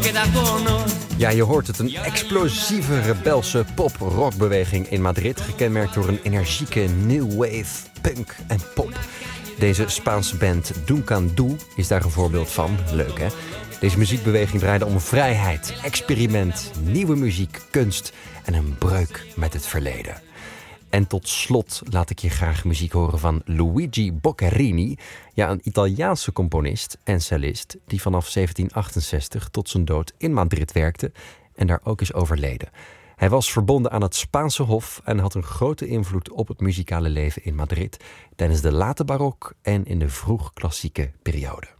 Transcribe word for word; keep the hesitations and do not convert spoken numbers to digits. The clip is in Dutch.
Ja, je hoort het. Een explosieve, rebelse pop-rockbeweging in Madrid, gekenmerkt door een energieke new wave, punk en pop. Deze Spaanse band Duncan Du is daar een voorbeeld van. Leuk, hè? Deze muziekbeweging draaide om vrijheid, experiment, nieuwe muziek, kunst en een breuk met het verleden. En tot slot laat ik je graag muziek horen van Luigi Boccherini. Ja, een Italiaanse componist en cellist die vanaf zeventien achtenzestig tot zijn dood in Madrid werkte en daar ook is overleden. Hij was verbonden aan het Spaanse hof en had een grote invloed op het muzikale leven in Madrid tijdens de late barok en in de vroeg-klassieke periode.